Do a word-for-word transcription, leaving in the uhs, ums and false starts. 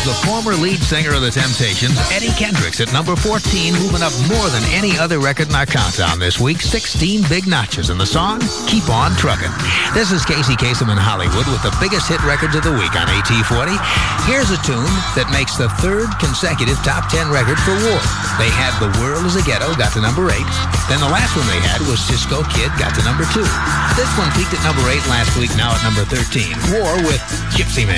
was the former lead singer of The Temptations, Eddie Kendricks, at number fourteen, moving up more than any other record in our countdown this week. sixteen big notches in the song, Keep On Truckin'. This is Casey Kasem in Hollywood with the biggest hit records of the week on A T forty. Here's a tune that makes the third consecutive top ten record for War. They had The World is a Ghetto, got to number eight. Then the last one they had was Cisco Kid, got to number two. This one peaked at number eight last week, now at number thirteen. War with Gypsy Man.